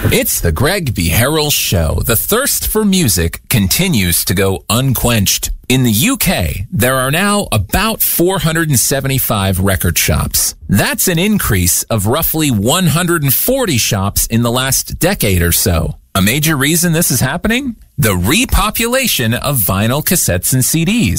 It's the Greg B. Harrell Show. The thirst for music continues to go unquenched. In the UK, there are now about 475 record shops. That's an increase of roughly 140 shops in the last decade or so. A major reason this is happening? The repopulation of vinyl cassettes and CDs.